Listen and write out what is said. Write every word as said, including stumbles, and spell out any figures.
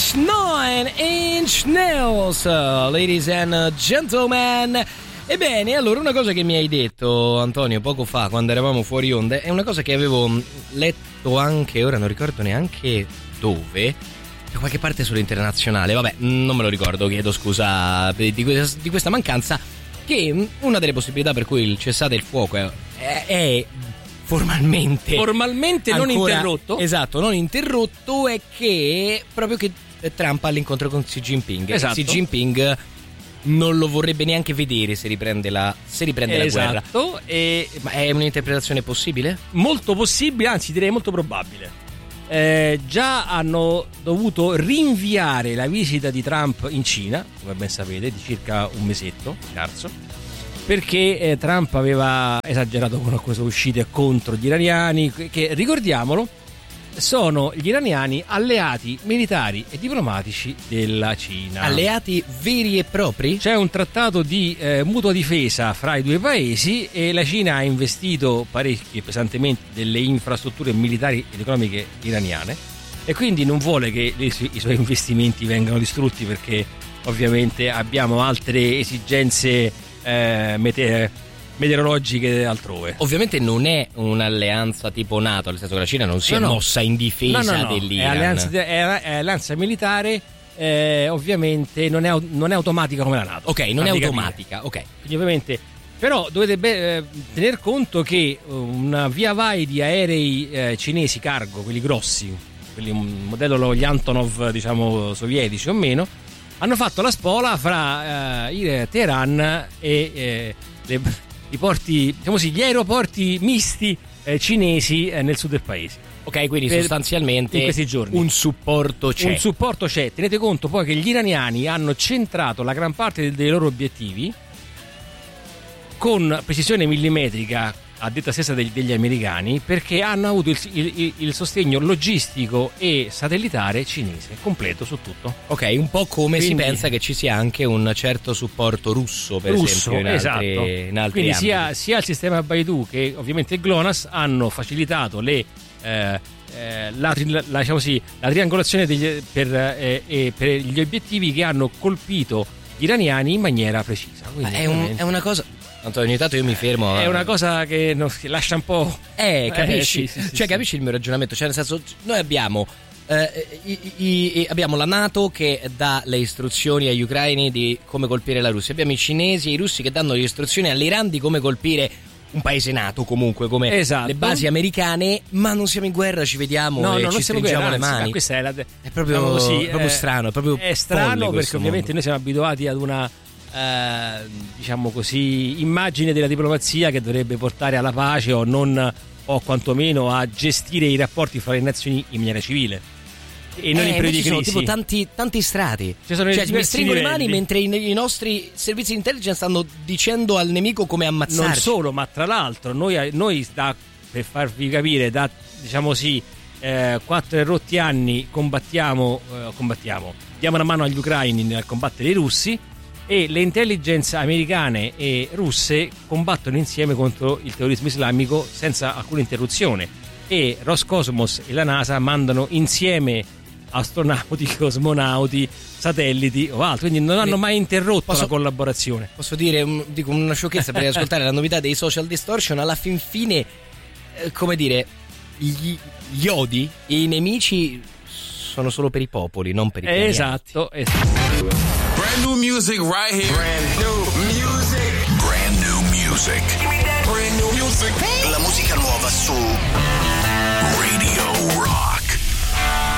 inch, nine inch nails, ladies and gentlemen. Ebbene, allora una cosa che mi hai detto, Antonio, poco fa quando eravamo fuori onde è una cosa che avevo letto anche, ora non ricordo neanche dove, da qualche parte sull'internazionale, vabbè, non me lo ricordo, chiedo scusa di, di questa mancanza, che una delle possibilità per cui il cessate il fuoco è, è, è formalmente formalmente ancora, non interrotto, esatto, non interrotto, è che proprio che Trump all'incontro con Xi Jinping, esatto. Xi Jinping non lo vorrebbe neanche vedere se riprende la, se riprende esatto. la guerra. E, ma è un'interpretazione possibile? Molto possibile, anzi direi molto probabile. Eh, già hanno dovuto rinviare la visita di Trump in Cina, come ben sapete, di circa un mesetto scarso, perché eh, Trump aveva esagerato con queste uscite contro gli iraniani, che ricordiamolo sono gli iraniani alleati militari e diplomatici della Cina. Alleati veri e propri? C'è un trattato di eh, mutua difesa fra i due paesi e la Cina ha investito parecchio pesantemente delle infrastrutture militari ed economiche iraniane e quindi non vuole che le, i suoi investimenti vengano distrutti, perché ovviamente abbiamo altre esigenze eh, mete- meteorologiche altrove. Ovviamente non è un'alleanza tipo NATO, nel senso che la Cina non si è no, no. mossa in difesa no, no, no. dell'Iran. È alleanza, è, è alleanza militare, eh, ovviamente non è, non è automatica come la NATO. Ok, non è automatica, ok. Quindi ovviamente, però dovete be- eh, tener conto che una via vai di aerei eh, cinesi cargo, quelli grossi, quelli un modello gli Antonov, diciamo sovietici o meno, hanno fatto la spola fra eh, il Teheran e eh, le i porti, diciamo così, gli aeroporti misti eh, cinesi eh, nel sud del paese. Ok, quindi per, sostanzialmente in questi giorni un supporto c'è. Un supporto c'è. Tenete conto poi che gli iraniani hanno centrato la gran parte dei, dei loro obiettivi con precisione millimetrica, a detta stessa degli, degli americani, perché hanno avuto il, il, il sostegno logistico e satellitare cinese completo su tutto. Ok, un po' come Quindi, si pensa che ci sia anche un certo supporto russo, per russo, esempio, in esatto. altri, in altri Quindi ambiti. sia, sia il sistema Baidu che ovviamente il GLONASS hanno facilitato le eh, eh, la, la, la, diciamo così, la triangolazione degli, per, eh, eh, per gli obiettivi che hanno colpito gli iraniani in maniera precisa. Quindi, è, un, è una cosa... Antonio, ogni tanto io mi fermo. È a... una cosa che, no, che lascia un po'. Eh, capisci? Eh, sì, sì, sì, cioè, sì. capisci il mio ragionamento? Cioè, nel senso, noi abbiamo. Eh, i, i, i, abbiamo la NATO che dà le istruzioni agli ucraini di come colpire la Russia. Abbiamo i cinesi e i russi che danno le istruzioni all'Iran di come colpire un paese NATO, comunque, come esatto. le basi americane, ma non siamo in guerra, ci vediamo no, e no, ci stringiamo guerra, le anzi, mani. Questa è, la, è proprio, diciamo così, proprio è, strano, è proprio è strano perché ovviamente mondo. noi siamo abituati ad una eh, diciamo così immagine della diplomazia che dovrebbe portare alla pace o non o quantomeno a gestire i rapporti fra le nazioni in maniera civile e non eh, in periodi di ci sono crisi. tipo tanti, tanti strati, ci sono cioè mi stringo livelli. le mani mentre i, i nostri servizi di intelligence stanno dicendo al nemico come ammazzarci. Non solo, ma tra l'altro noi, noi da, per farvi capire, da diciamo così eh, quattro rotti anni combattiamo eh, combattiamo diamo una mano agli ucraini nel combattere i russi e le intelligence americane e russe combattono insieme contro il terrorismo islamico senza alcuna interruzione, e Roscosmos e la NASA mandano insieme astronauti, cosmonauti, satelliti o altro, quindi non hanno mai interrotto posso, la collaborazione. Posso dire un, dico una sciocchezza per ascoltare la novità dei social distortion, alla fin fine eh, come dire gli, gli odi, i nemici sono solo per i popoli, non per i pianeti. Esatto, esatto. Brand new music right here. Brand new music. Brand new music. Brand new music. La musica nuova